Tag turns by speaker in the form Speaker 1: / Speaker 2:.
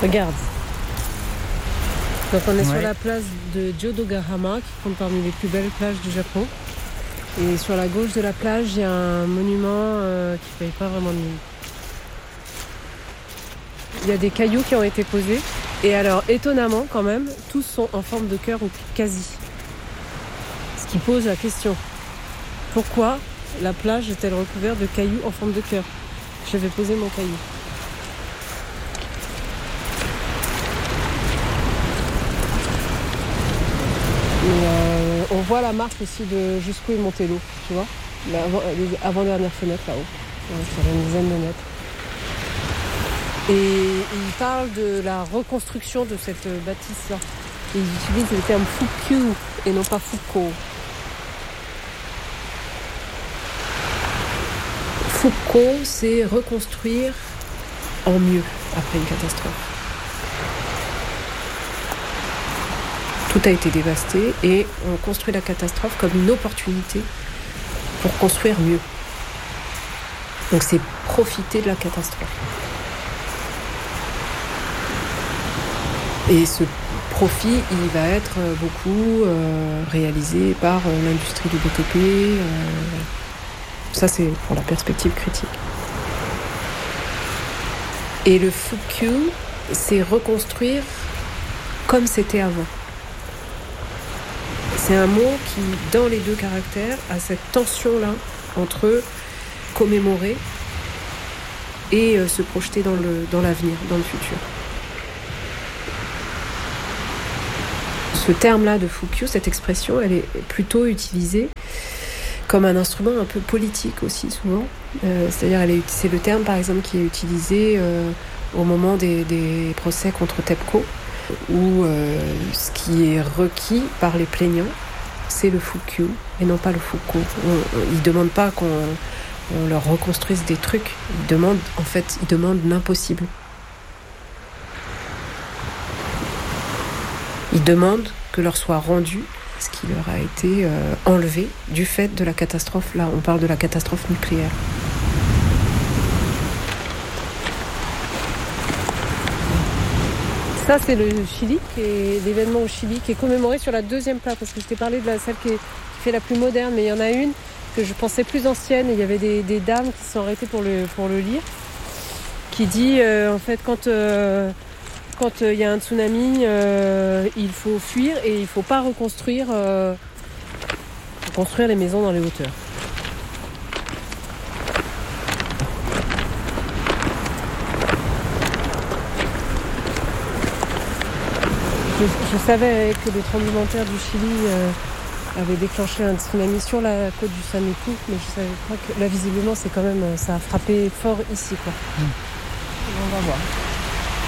Speaker 1: Regarde. Donc on est sur la place de Jodogahama, qui compte parmi les plus belles plages du Japon. Et sur la gauche de la plage, il y a un monument qui ne paye pas vraiment de mine. Il y a des cailloux qui ont été posés. Et alors, étonnamment, quand même, tous sont en forme de cœur ou quasi. Ce qui pose la question. Pourquoi la plage est-elle recouverte de cailloux en forme de cœur ? Je vais poser mon caillou. Et on voit la marque aussi de jusqu'où est monté l'eau, tu vois, avant-dernière fenêtre là-haut, sur une dizaine de mètres. Et il parle de la reconstruction de cette bâtisse-là. Et ils utilisent le terme Fukyu et non pas Fuko. Fuko, c'est reconstruire en mieux après une catastrophe. Tout a été dévasté et on construit la catastrophe comme une opportunité pour construire mieux. Donc c'est profiter de la catastrophe. Et ce profit, il va être beaucoup réalisé par l'industrie du BTP. Ça, c'est pour la perspective critique. Et le Fukyu, c'est reconstruire comme c'était avant. C'est un mot qui, dans les deux caractères, a cette tension-là entre commémorer et se projeter dans l'avenir, dans le futur. Ce terme-là de Fukyu, cette expression, elle est plutôt utilisée comme un instrument un peu politique aussi, souvent. C'est-à-dire, c'est le terme, par exemple, qui est utilisé au moment des procès contre TEPCO, où ce qui est requis par les plaignants, c'est le Fukyu et non pas le Fuko. Ils ne demandent pas qu'on leur reconstruise des trucs, ils demandent l'impossible. Ils demandent que leur soit rendu ce qui leur a été enlevé du fait de la catastrophe. Là, on parle de la catastrophe nucléaire. Ça, c'est le Chili, l'événement au Chili, qui est commémoré sur la deuxième place, parce que je t'ai parlé de celle qui fait la plus moderne, mais il y en a une que je pensais plus ancienne, et il y avait des dames qui se sont arrêtées pour le lire, qui dit, en fait, quand il y a un tsunami, il faut fuir et il ne faut pas reconstruire les maisons dans les hauteurs. Je savais que le tremblement de terre du Chili avait déclenché un tsunami sur la côte du Sanuku, mais je savais pas que là visiblement c'est quand même ça a frappé fort ici quoi. On va voir.